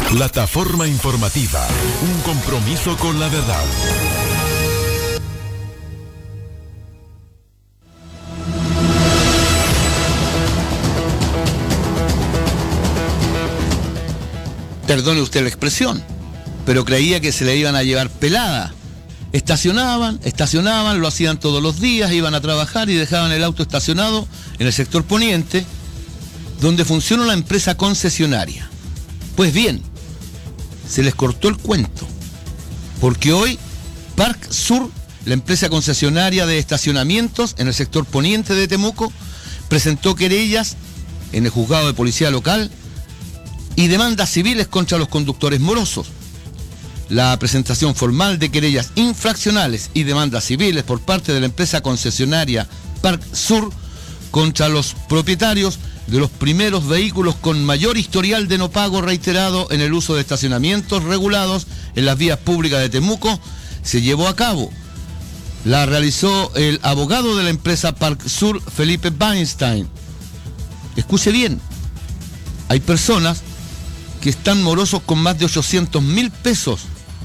Plataforma informativa, un compromiso con la verdad. Perdone usted la expresión, pero creía que se le iban a llevar pelada. Estacionaban, lo hacían todos los días, iban a trabajar y dejaban el auto estacionado en el sector poniente, donde funciona la empresa concesionaria. Pues bien, se les cortó el cuento, porque hoy Park Sur, la empresa concesionaria de estacionamientos en el sector poniente de Temuco, presentó querellas en el juzgado de policía local y demandas civiles contra los conductores morosos. La presentación formal de querellas infraccionales y demandas civiles por parte de la empresa concesionaria Park Sur contra los propietarios de los primeros vehículos con mayor historial de no pago reiterado en el uso de estacionamientos regulados en las vías públicas de Temuco se llevó a cabo. La realizó el abogado de la empresa Park Sur, Felipe Weinstein. Escuche bien, hay personas que están morosos con más de 800.000 pesos,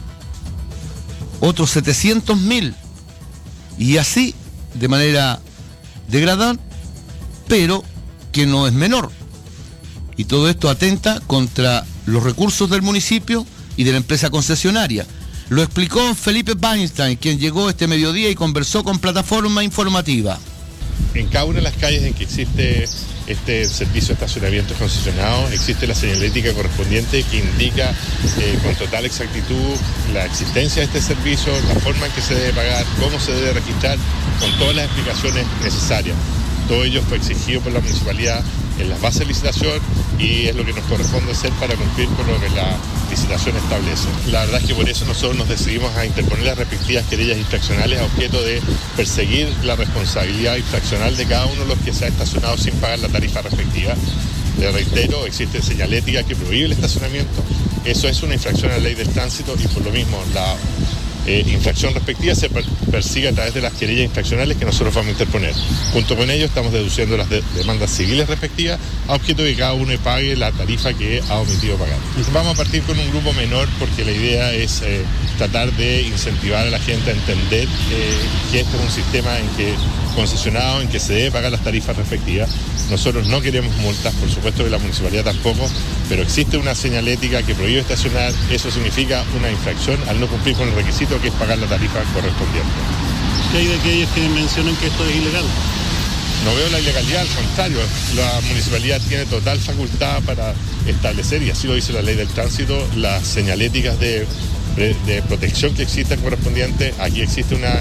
otros 700.000, y así de manera degradada, pero que no es menor. Y todo esto atenta contra los recursos del municipio y de la empresa concesionaria. Lo explicó Felipe Weinstein, quien llegó este mediodía y conversó con Plataforma Informativa. En cada una de las calles en que existe este servicio de estacionamiento concesionado, existe la señalética correspondiente que indica con total exactitud la existencia de este servicio, la forma en que se debe pagar, cómo se debe registrar, con todas las explicaciones necesarias. Todo ello fue exigido por la municipalidad en las bases de licitación y es lo que nos corresponde hacer para cumplir con lo que la licitación establece. La verdad es que por eso nosotros nos decidimos a interponer las respectivas querellas infraccionales a objeto de perseguir la responsabilidad infraccional de cada uno de los que se ha estacionado sin pagar la tarifa respectiva. Le reitero, existe señalética que prohíbe el estacionamiento. Eso es una infracción a la ley del tránsito y por lo mismo la infracción respectiva se persigue a través de las querellas infraccionales que nosotros vamos a interponer. Junto con ello estamos deduciendo las demandas civiles respectivas a objeto de que cada uno pague la tarifa que ha omitido pagar. Vamos a partir con un grupo menor porque la idea es tratar de incentivar a la gente a entender que este es un sistema concesionado en que se debe pagar las tarifas respectivas. Nosotros no queremos multas, por supuesto que la municipalidad tampoco, pero existe una señalética que prohíbe estacionar. Eso significa una infracción al no cumplir con el requisito que es pagar la tarifa correspondiente. ¿Qué hay de aquellos que mencionan que esto es ilegal? No veo la ilegalidad, al contrario, la municipalidad tiene total facultad para establecer, y así lo dice la ley del tránsito, las señaléticas de protección que existan correspondientes. Aquí existe una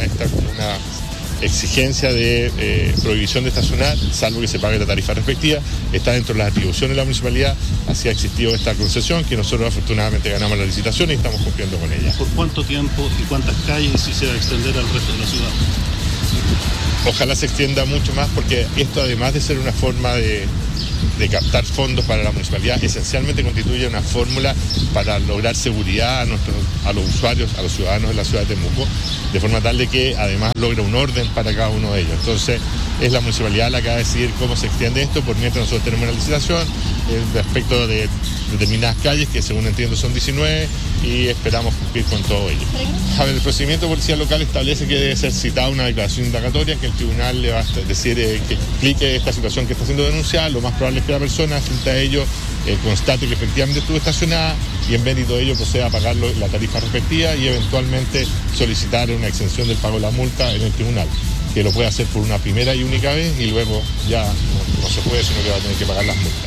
exigencia de prohibición de estacionar, salvo que se pague la tarifa respectiva. Está dentro de las atribuciones de la municipalidad. Así ha existido esta concesión, que nosotros afortunadamente ganamos la licitación y estamos cumpliendo con ella. ¿Por cuánto tiempo y cuántas calles si se va a extender al resto de la ciudad? Ojalá se extienda mucho más, porque esto, además de ser una forma de captar fondos para la municipalidad, esencialmente constituye una fórmula para lograr seguridad a los usuarios, a los ciudadanos de la ciudad de Temuco, de forma tal de que además logra un orden para cada uno de ellos. Entonces es la municipalidad la que va a decidir cómo se extiende esto, por mientras nosotros tenemos una licitación respecto de determinadas calles, que según entiendo son 19, y esperamos cumplir con todo ello. A ver, el procedimiento de policía local establece que debe ser citada una declaración indagatoria, que el tribunal le va a decir que explique esta situación que está siendo denunciada. Lo más probable es que la persona, frente a ello, constate que efectivamente estuvo estacionada y en mérito de ello proceda a pagar la tarifa respectiva y eventualmente solicitar una exención del pago de la multa en el tribunal, que lo puede hacer por una primera y única vez y luego ya no se puede, sino que va a tener que pagar las multas.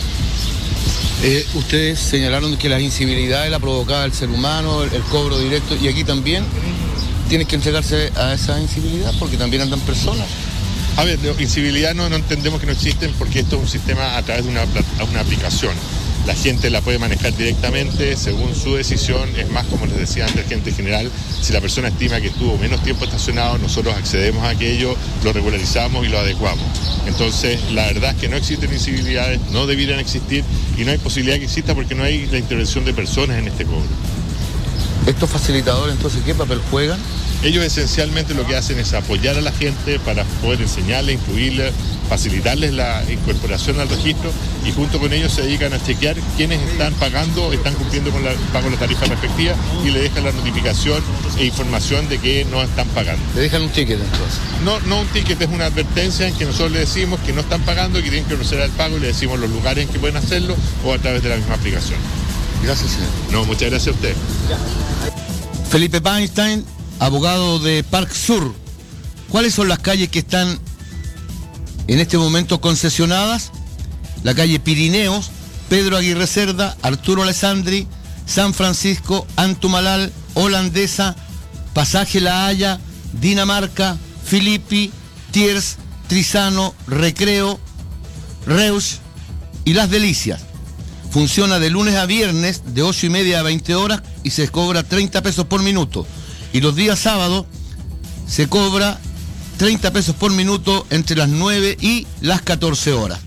Ustedes señalaron que las incivilidades la provocaba el ser humano, el cobro directo, y aquí también tienen que entregarse a esa incivilidad porque también andan personas. A ver, de incivilidad no entendemos que no existen, porque esto es un sistema a través de una aplicación. La gente la puede manejar directamente según su decisión. Es más, como les decía antes, gente en general, si la persona estima que estuvo menos tiempo estacionado, nosotros accedemos a aquello, lo regularizamos y lo adecuamos. Entonces, la verdad es que no existen incivilidades, no debieran existir y no hay posibilidad que exista porque no hay la intervención de personas en este cobro. ¿Estos facilitadores entonces qué papel juegan? Ellos esencialmente lo que hacen es apoyar a la gente para poder enseñarle, incluirle, facilitarles la incorporación al registro, y junto con ellos se dedican a chequear quiénes están pagando, están cumpliendo con el pago de la tarifa respectiva, y le dejan la notificación e información de que no están pagando. ¿Le dejan un ticket entonces? No un ticket, es una advertencia en que nosotros le decimos que no están pagando y que tienen que proceder al pago, y le decimos los lugares en que pueden hacerlo o a través de la misma aplicación. Gracias, señor. No, muchas gracias a usted. Felipe Weinstein, abogado de Park Sur. ¿Cuáles son las calles que están en este momento concesionadas? La calle Pirineos, Pedro Aguirre Cerda, Arturo Alessandri, San Francisco, Antumalal, Holandesa, Pasaje La Haya, Dinamarca, Filippi, Tiers, Trizano, Recreo, Reusch y Las Delicias. Funciona de lunes a viernes de 8:30 a 20 horas y se cobra 30 pesos por minuto. Y los días sábados se cobra 30 pesos por minuto entre las 9 y las 14 horas.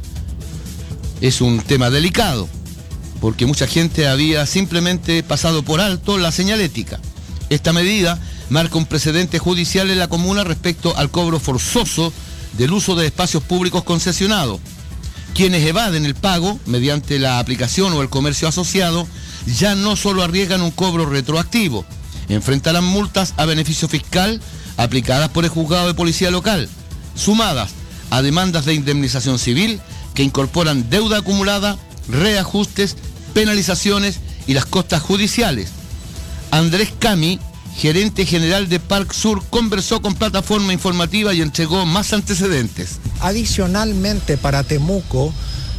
Es un tema delicado, porque mucha gente había simplemente pasado por alto la señalética. Esta medida marca un precedente judicial en la comuna respecto al cobro forzoso del uso de espacios públicos concesionados. Quienes evaden el pago mediante la aplicación o el comercio asociado ya no solo arriesgan un cobro retroactivo, enfrentarán multas a beneficio fiscal aplicadas por el juzgado de policía local, sumadas a demandas de indemnización civil que incorporan deuda acumulada, reajustes, penalizaciones y las costas judiciales. Andrés Cami, gerente general de Park Sur, conversó con Plataforma Informativa y entregó más antecedentes. Adicionalmente, para Temuco,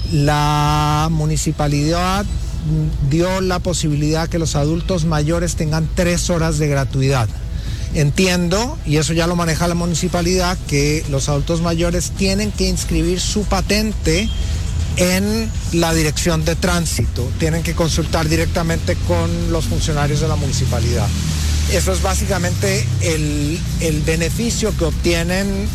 la municipalidad dio la posibilidad que los adultos mayores tengan 3 horas de gratuidad. Entiendo, y eso ya lo maneja la municipalidad, que los adultos mayores tienen que inscribir su patente en la dirección de tránsito, tienen que consultar directamente con los funcionarios de la municipalidad. Eso es básicamente el beneficio que obtienen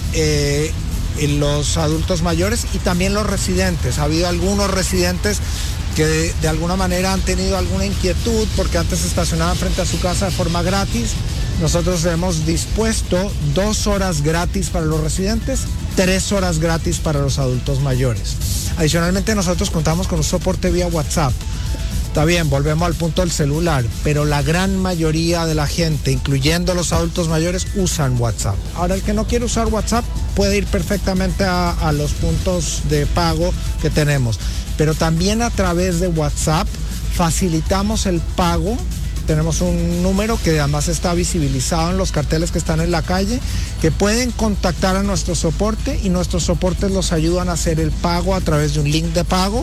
los adultos mayores y también los residentes. Ha habido algunos residentes que de alguna manera han tenido alguna inquietud porque antes estacionaban frente a su casa de forma gratis. Nosotros hemos dispuesto 2 horas gratis para los residentes, 3 horas gratis para los adultos mayores. Adicionalmente, nosotros contamos con un soporte vía WhatsApp. Está bien, volvemos al punto del celular, pero la gran mayoría de la gente, incluyendo los adultos mayores, usan WhatsApp. Ahora, el que no quiere usar WhatsApp puede ir perfectamente a los puntos de pago que tenemos, pero también a través de WhatsApp facilitamos el pago. Tenemos un número que además está visibilizado en los carteles que están en la calle, que pueden contactar a nuestro soporte y nuestros soportes los ayudan a hacer el pago a través de un link de pago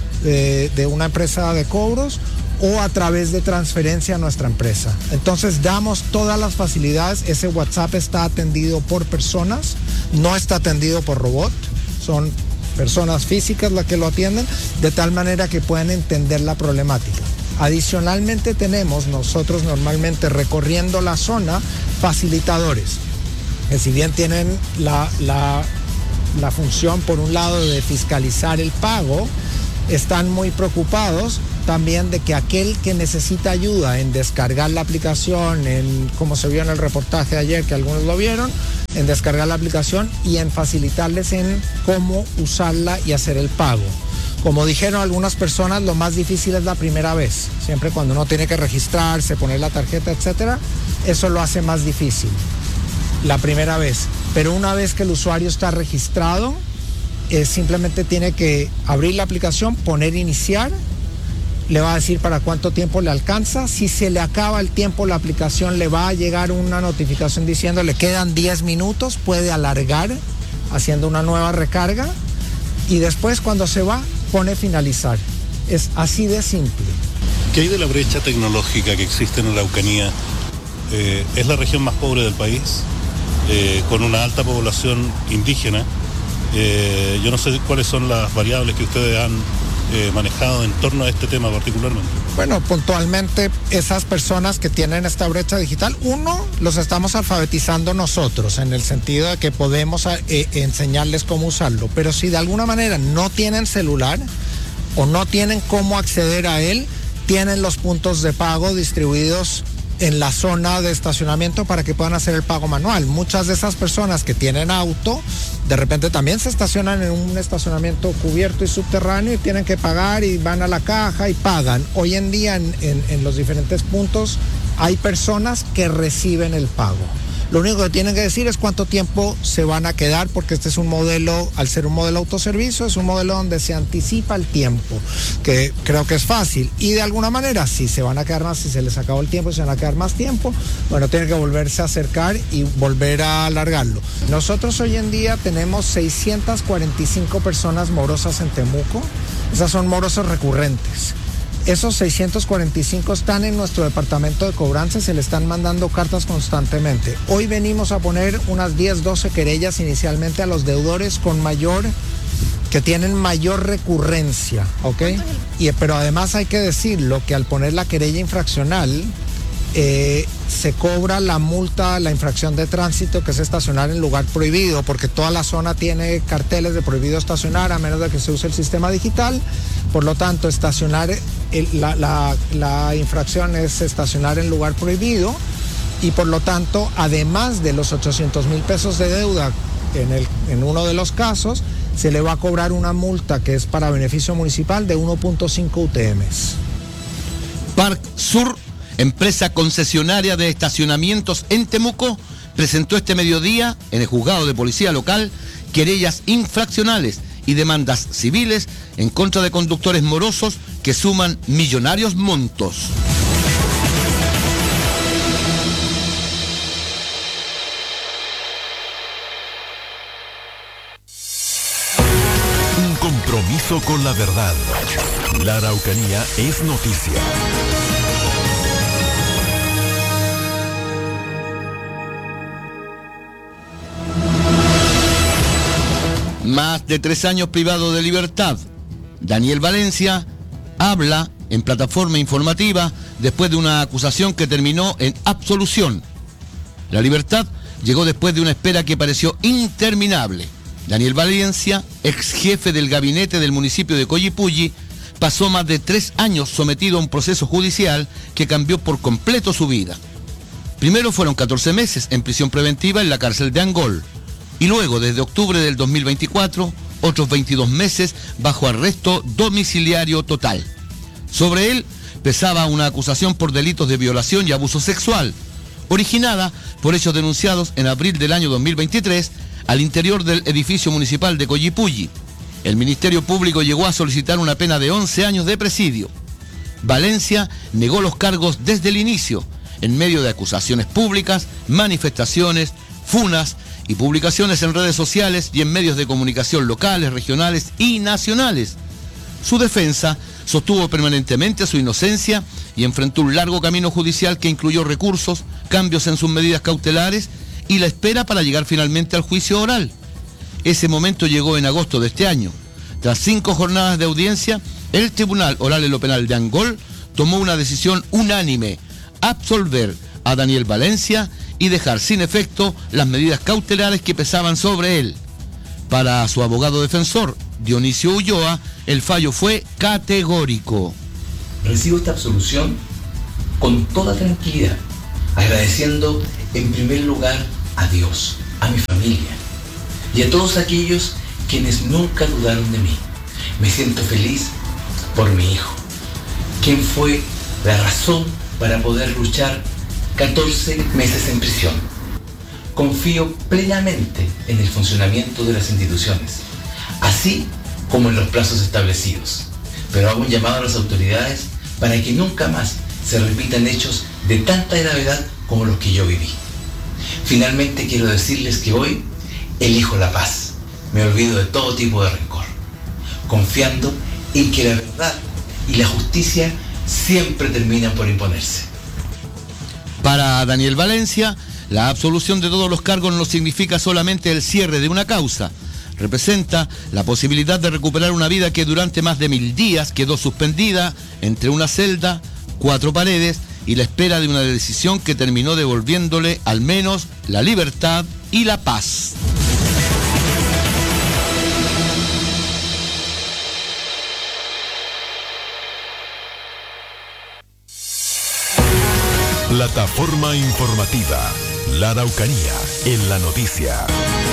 de una empresa de cobros o a través de transferencia a nuestra empresa. Entonces damos todas las facilidades. Ese WhatsApp está atendido por personas, no está atendido por robot, son personas físicas las que lo atienden, de tal manera que pueden entender la problemática. Adicionalmente tenemos nosotros normalmente recorriendo la zona facilitadores, que si bien tienen la función por un lado de fiscalizar el pago, están muy preocupados también de que aquel que necesita ayuda en descargar la aplicación, como se vio en el reportaje ayer que algunos lo vieron, en descargar la aplicación y en facilitarles en cómo usarla y hacer el pago. Como dijeron algunas personas, lo más difícil es la primera vez. Siempre cuando uno tiene que registrarse, poner la tarjeta, etcétera, eso lo hace más difícil la primera vez. Pero una vez que el usuario está registrado, simplemente tiene que abrir la aplicación, poner iniciar, le va a decir para cuánto tiempo le alcanza. Si se le acaba el tiempo, la aplicación le va a llegar una notificación diciendo le quedan 10 minutos, puede alargar haciendo una nueva recarga y después cuando se va, pone finalizar. Es así de simple. ¿Qué hay de la brecha tecnológica que existe en la Araucanía? Es la región más pobre del país, con una alta población indígena. Yo no sé cuáles son las variables que ustedes han manejado en torno a este tema particularmente. Bueno, puntualmente esas personas que tienen esta brecha digital, los estamos alfabetizando nosotros en el sentido de que podemos enseñarles cómo usarlo, pero si de alguna manera no tienen celular o no tienen cómo acceder a él, tienen los puntos de pago distribuidos en la zona de estacionamiento para que puedan hacer el pago manual. Muchas de esas personas que tienen auto, de repente también se estacionan en un estacionamiento cubierto y subterráneo y tienen que pagar y van a la caja y pagan. Hoy en día en los diferentes puntos hay personas que reciben el pago. Lo único que tienen que decir es cuánto tiempo se van a quedar, porque este es un modelo, al ser un modelo autoservicio, es un modelo donde se anticipa el tiempo, que creo que es fácil. Y de alguna manera, si se van a quedar más, si se les acabó el tiempo, si se van a quedar más tiempo, bueno, tienen que volverse a acercar y volver a alargarlo. Nosotros hoy en día tenemos 645 personas morosas en Temuco. Esas son morosos recurrentes. Esos 645 están en nuestro departamento de cobranza y se le están mandando cartas constantemente. Hoy venimos a poner unas 10, 12 querellas inicialmente a los deudores que tienen mayor recurrencia, ¿ok? Pero además hay que decirlo que al poner la querella infraccional, se cobra la multa, la infracción de tránsito, que es estacionar en lugar prohibido, porque toda la zona tiene carteles de prohibido estacionar a menos de que se use el sistema digital. Por lo tanto, la infracción es estacionar en lugar prohibido, y por lo tanto, además de los 800,000 pesos de deuda en uno de los casos, se le va a cobrar una multa que es para beneficio municipal de 1.5 UTMs. Park Sur, empresa concesionaria de estacionamientos en Temuco, presentó este mediodía en el juzgado de policía local querellas infraccionales y demandas civiles en contra de conductores morosos que suman millonarios montos. Un compromiso con la verdad. La Araucanía es noticia. Más de 3 años privado de libertad. Daniel Valencia habla en plataforma informativa después de una acusación que terminó en absolución. La libertad llegó después de una espera que pareció interminable. Daniel Valencia, ex jefe del gabinete del municipio de Collipulli, pasó más de 3 años sometido a un proceso judicial que cambió por completo su vida. Primero fueron 14 meses en prisión preventiva en la cárcel de Angol, y luego, desde octubre del 2024, otros 22 meses bajo arresto domiciliario total. Sobre él pesaba una acusación por delitos de violación y abuso sexual, originada por hechos denunciados en abril del año 2023 al interior del edificio municipal de Collipulli. El Ministerio Público llegó a solicitar una pena de 11 años de presidio. Valencia negó los cargos desde el inicio, en medio de acusaciones públicas, manifestaciones, funas y publicaciones en redes sociales y en medios de comunicación locales, regionales y nacionales. Su defensa sostuvo permanentemente su inocencia y enfrentó un largo camino judicial que incluyó recursos, cambios en sus medidas cautelares y la espera para llegar finalmente al juicio oral. Ese momento llegó en agosto de este año. Tras 5 jornadas de audiencia, el Tribunal Oral en lo Penal de Angol tomó una decisión unánime: absolver a Daniel Valencia y dejar sin efecto las medidas cautelares que pesaban sobre él. Para su abogado defensor, Dionisio Ulloa, el fallo fue categórico. Recibo esta absolución con toda tranquilidad, agradeciendo en primer lugar a Dios, a mi familia y a todos aquellos quienes nunca dudaron de mí. Me siento feliz por mi hijo, quien fue la razón para poder luchar 14 meses en prisión. Confío plenamente en el funcionamiento de las instituciones, así como en los plazos establecidos, pero hago un llamado a las autoridades para que nunca más se repitan hechos de tanta gravedad como los que yo viví. Finalmente quiero decirles que hoy elijo la paz, me olvido de todo tipo de rencor, confiando en que la verdad y la justicia siempre terminan por imponerse. Para Daniel Valencia, la absolución de todos los cargos no significa solamente el cierre de una causa. Representa la posibilidad de recuperar una vida que durante más de 1000 días quedó suspendida entre una celda, 4 paredes y la espera de una decisión que terminó devolviéndole al menos la libertad y la paz. La Plataforma informativa. La Araucanía en la noticia.